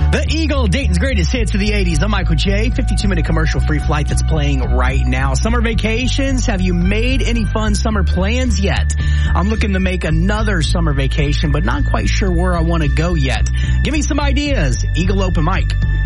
The Eagle, Dayton's greatest hits of the 80s. I'm Michael J. 52-minute commercial-free flight that's playing right now. Summer vacations. Have you made any fun summer plans yet? I'm looking to make another summer vacation, but not quite sure where I want to go yet. Give me some ideas. Eagle Open Mic.